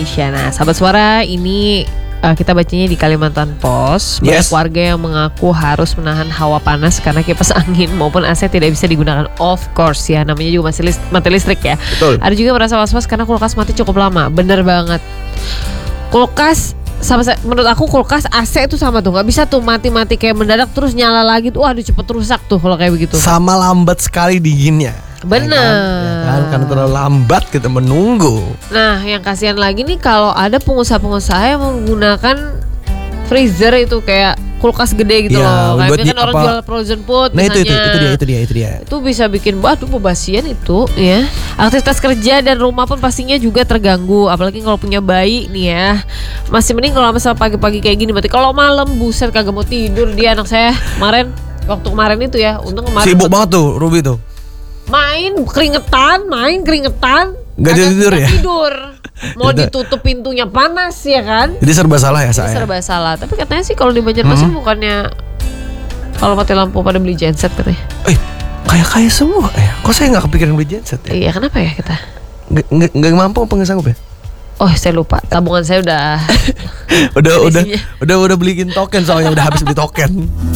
Indonesia. Nah, sahabat suara, ini kita bacanya di Kalimantan Pos. Banyak warga yang mengaku harus menahan hawa panas karena kipas angin maupun AC tidak bisa digunakan. Of course ya, namanya juga masih mati listrik ya. Betul. Ada juga merasa was-was karena kulkas mati cukup lama. Bener banget. Kulkas menurut aku kulkas AC itu sama tuh, nggak bisa tuh mati-mati kayak mendadak terus nyala lagi tuh. Aduh, cepet rusak tuh kalau kayak begitu. Sama lambat sekali dinginnya. Benar. Ya kan? Karena terlalu lambat kita menunggu. Nah, yang kasihan lagi nih kalau ada pengusaha-pengusaha yang menggunakan freezer itu kayak kulkas gede gitu loh. Kayak kan orang jual frozen food nah, misalnya. itu dia. Itu bisa bikin pembasian itu ya. Aktivitas kerja dan rumah pun pastinya juga terganggu. Apalagi kalau punya bayi nih ya. Masih mending kalau sama pagi-pagi kayak gini. Berarti kalau malam buset kagak mau tidur dia anak saya. Waktu kemarin itu ya. Untung kemarin sibuk banget tuh Ruby tuh. Main keringetan. Gak tidur ya? Tidur. Mau ditutup pintunya panas ya kan? Jadi serba salah ya saya. Serba salah. Tapi katanya sih kalau di Banjarmasin bukannya kalau mati lampu pada beli genset katanya. Kaya semua ya. Kok saya nggak kepikiran beli genset ya? Iya, kenapa ya kita? Nggak mampu apa nggak sanggup ya? Oh, saya lupa. Tabungan saya udah udah beliin token soalnya udah habis beli token.